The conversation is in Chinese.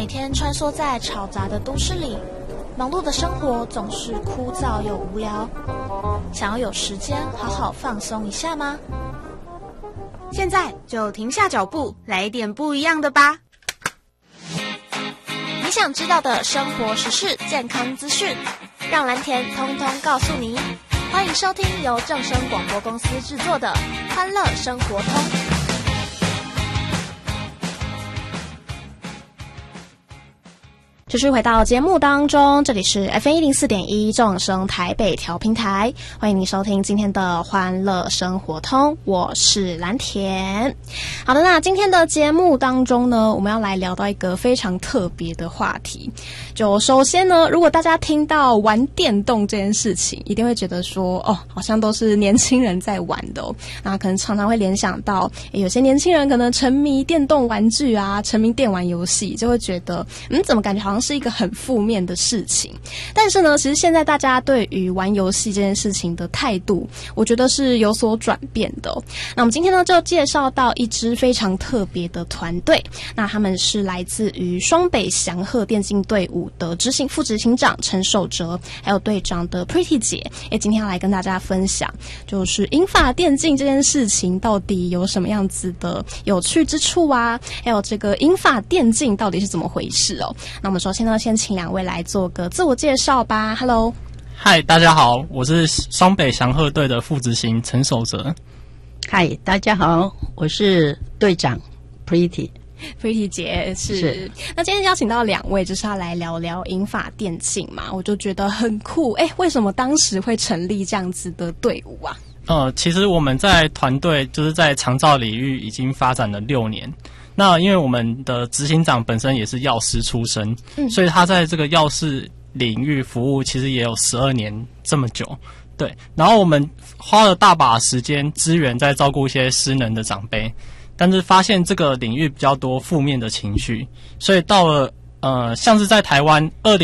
天穿梭在嘈杂的都市里，忙碌的生活总是枯燥又无聊。想要有时间好好放松一下吗？ 现在就停下脚步，来一点不一样的吧。 你想知道的生活时事、健康资讯，让蓝田通通告诉你。欢迎收听由正声广播公司制作的《欢乐生活通》。继续回到节目当中，这里是 FM104.1 正声台北调频台，欢迎你收听今天的欢乐生活通，我是蓝田。好的，那今天的节目当中呢，我们要来聊到一个非常特别的话题。就首先呢，如果大家听到玩电动这件事情，一定会觉得说，好像都是年轻人在玩的哦。那可能常常会联想到，有些年轻人可能沉迷电动玩具啊，沉迷电玩游戏，就会觉得，怎么感觉好像是一个很负面的事情。但是呢，其实现在大家对于玩游戏这件事情的态度，我觉得是有所转变的哦。那我们今天呢，就介绍到一支非常特别的团队，那他们是来自于双北祥鹤电竞队伍的副执行长陈守哲，还有队长的 Pretty 姐，今天要来跟大家分享，就是英法电竞这件事情到底有什么样子的有趣之处啊，还有这个英法电竞到底是怎么回事哦。那我们首先呢，先请两位来做个自我介绍吧。Hello， 嗨，大家好，我是双北祥鹤队的副执行陈守哲。 嗨，大家好，我是队长 Pretty 姐是。那今天邀请到两位，就是要来聊聊英法电竞嘛，我就觉得很酷。为什么当时会成立这样子的队伍啊？ 其实我们在团队就是在长照领域已经发展了6年。那因为我们的执行长本身也是药师出身，所以他在这个药师领域服务其实也有12年这么久。对，然后我们花了大把时间资源在照顾一些失能的长辈，但是发现这个领域比较多负面的情绪，所以到了像是在台湾